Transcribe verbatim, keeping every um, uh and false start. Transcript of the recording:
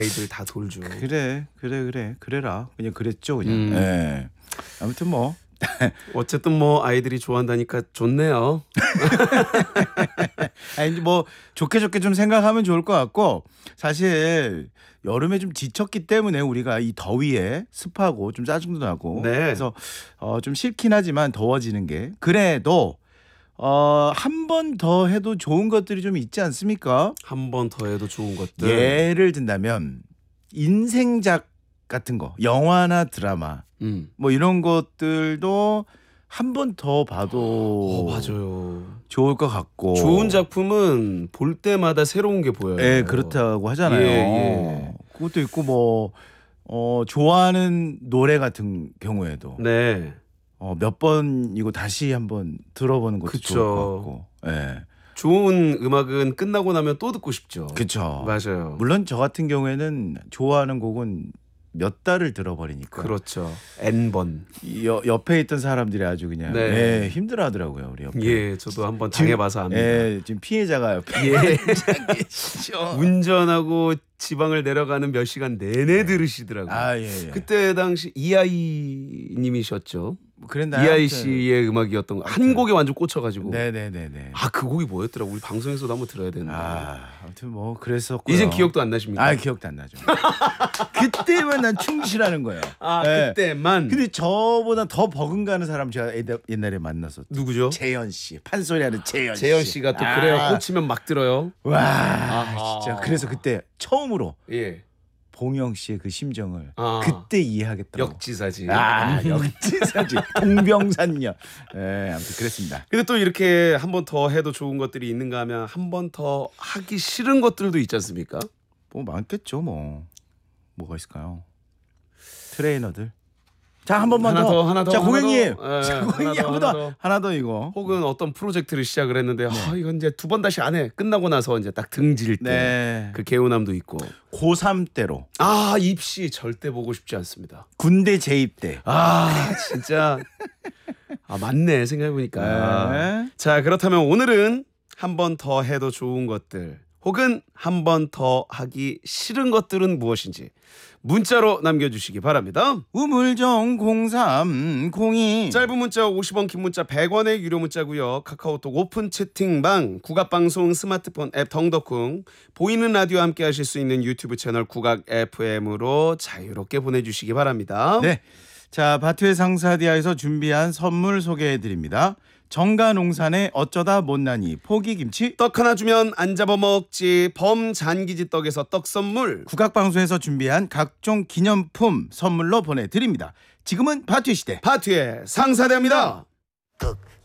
아이들 다 돌죠. 그래 그래 그래 그래라 그냥 그랬죠 그냥. 음. 예. 아무튼 뭐 어쨌든 뭐 아이들이 좋아한다니까 좋네요. 아니 뭐 좋게 좋게 좀 생각하면 좋을 것 같고 사실 여름에 좀 지쳤기 때문에 우리가 이 더위에 습하고 좀 짜증도 나고 네. 그래서 어, 좀 싫긴 하지만 더워지는 게 그래도 어, 한 번 더 해도 좋은 것들이 좀 있지 않습니까? 한 번 더 해도 좋은 것들. 예를 든다면 인생작 같은 거 영화나 드라마 음. 뭐 이런 것들도 한 번 더 봐도 어, 맞아요. 좋을 것 같고 좋은 작품은 볼 때마다 새로운 게 보여요. 예, 그렇다고 하잖아요. 예, 예. 그것도 있고 뭐 어, 좋아하는 노래 같은 경우에도 네. 어, 몇 번이고 다시 한번 들어보는 것도 그쵸. 좋을 것 같고. 예. 좋은 음악은 끝나고 나면 또 듣고 싶죠. 그렇죠. 맞아요. 물론 저 같은 경우에는 좋아하는 곡은 몇 달을 들어버리니까. 그렇죠. N번. 이 여, 옆에 있던 사람들이 아주 그냥 네. 예, 힘들어하더라고요. 우리 옆에. 예, 저도 한번 지금- 당해봐서 압니다. 예, 지금 피해자가 옆에 예. 계시죠. 운전하고 지방을 내려가는 몇 시간 내내 들으시더라고요. 아, 예, 예. 그때 당시 이하이 님이셨죠. 그랬나요? 이하이 아무튼. 씨의 음악이었던 거. 한 곡에 완전 꽂혀가지고. 네네네네. 아, 그 곡이 뭐였더라? 우리 방송에서도 한번 들어야 되는데. 아, 아무튼 뭐 그랬었고요. 이젠 기억도 안 나십니까? 아, 기억도 안 나죠. 그때만 난 충실하는 거예요. 아, 예. 그때만. 근데 저보다 더 버금가는 사람 제가 옛날- 옛날에 만났었죠. 누구죠? 재현 씨, 판소리하는 재현 씨. 재현 씨가 또 아. 그래요. 꽂히면 막 들어요. 와, 아하. 진짜 그래서 그때 처음으로 예. 봉영 씨의 그 심정을 아. 그때 이해하겠더라고. 역지사지. 아, 역지사지. 동병산녀. 예, 아무튼 그랬습니다. 근데 또 이렇게 한 번 더 해도 좋은 것들이 있는가 하면 한 번 더 하기 싫은 것들도 있지 않습니까? 뭐 많겠죠, 뭐. 뭐가 있을까요? 트레이너들. 자, 한 번만 하나 더. 더, 하나 더, 자, 하나 고객님. 더. 예, 자, 고객님 하나 더, 한 번 더. 하나 더. 하나 더 이거. 혹은 어떤 프로젝트를 시작을 했는데 아, 이건 이제 두 번 다시 안 해. 끝나고 나서 이제 딱 등질 때 네. 그 개운함도 있고. 고삼 때로 아, 입시 절대 보고 싶지 않습니다. 군대 재입 때. 아, 진짜 아, 맞네. 생각해 보니까. 네. 자, 그렇다면 오늘은 한 번 더 해도 좋은 것들 혹은 한 번 더 하기 싫은 것들은 무엇인지 문자로 남겨주시기 바랍니다. 우물정 공삼공이 짧은 문자 오십 원, 긴 문자 백 원의 유료 문자고요. 카카오톡 오픈 채팅방, 국악방송 스마트폰 앱 덩덕쿵, 보이는 라디오 함께 하실 수 있는 유튜브 채널 국악 에프엠으로 자유롭게 보내주시기 바랍니다. 네. 자, 바투의 상사디아에서 준비한 선물 소개해 드립니다. 정가농산의 어쩌다 못나니 포기김치, 떡 하나 주면 안 잡아먹지 범잔기지 떡에서 떡 선물, 국악방송에서 준비한 각종 기념품 선물로 보내드립니다. 지금은 바투 시대. 파티의 상사대입니다.